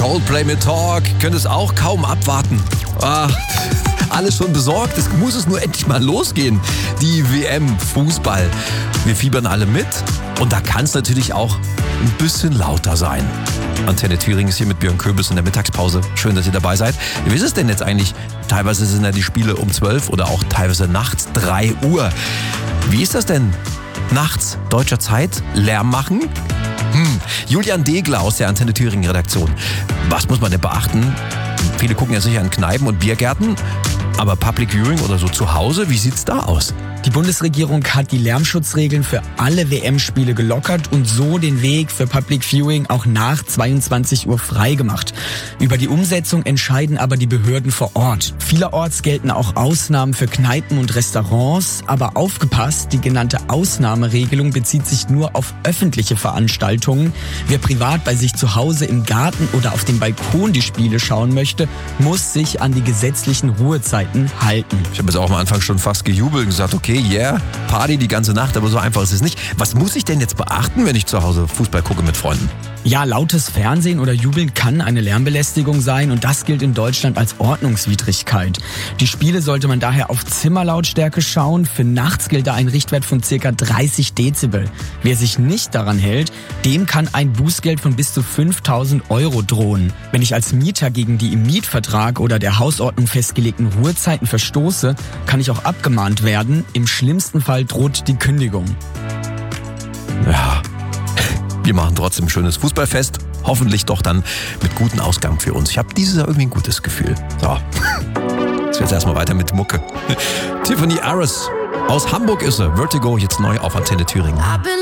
Coldplay mit Talk. Könnt es auch kaum abwarten. Alles schon besorgt. Es muss es nur endlich mal losgehen. Die WM Fußball. Wir fiebern alle mit. Und da kann es natürlich auch ein bisschen lauter sein. Antenne Thüringen ist hier mit Björn Köbis in der Mittagspause. Schön, dass ihr dabei seid. Wie ist es denn jetzt eigentlich? Teilweise sind ja die Spiele um 12 oder auch teilweise nachts 3 Uhr. Wie ist das denn? Nachts deutscher Zeit Lärm machen? Julian Degler aus der Antenne Thüringen Redaktion. Was muss man denn beachten? Viele gucken ja sicher in Kneipen und Biergärten. Aber Public Viewing oder so zu Hause, wie sieht's da aus? Die Bundesregierung hat die Lärmschutzregeln für alle WM-Spiele gelockert und so den Weg für Public Viewing auch nach 22 Uhr freigemacht. Über die Umsetzung entscheiden aber die Behörden vor Ort. Vielerorts gelten auch Ausnahmen für Kneipen und Restaurants, aber aufgepasst, die genannte Ausnahmeregelung bezieht sich nur auf öffentliche Veranstaltungen. Wer privat bei sich zu Hause im Garten oder auf dem Balkon die Spiele schauen möchte, muss sich an die gesetzlichen Ruhezeiten halten. Ich habe jetzt auch am Anfang schon fast gejubelt und gesagt, okay, yeah, Party die ganze Nacht, aber so einfach ist es nicht. Was muss ich denn jetzt beachten, wenn ich zu Hause Fußball gucke mit Freunden? Ja, lautes Fernsehen oder Jubeln kann eine Lärmbelästigung sein und das gilt in Deutschland als Ordnungswidrigkeit. Die Spiele sollte man daher auf Zimmerlautstärke schauen. Für nachts gilt da ein Richtwert von ca. 30 Dezibel. Wer sich nicht daran hält, dem kann ein Bußgeld von bis zu 5.000 € drohen. Wenn ich als Mieter gegen die im Mietvertrag oder der Hausordnung festgelegten Ruhezeiten verstoße, kann ich auch abgemahnt werden. Im schlimmsten Fall droht die Kündigung. Ja, wir machen trotzdem ein schönes Fußballfest. Hoffentlich doch dann mit gutem Ausgang für uns. Ich habe dieses Jahr irgendwie ein gutes Gefühl. So, jetzt wird's erstmal weiter mit Mucke. Tiffany Aris aus Hamburg ist sie. Vertigo jetzt neu auf Antenne Thüringen.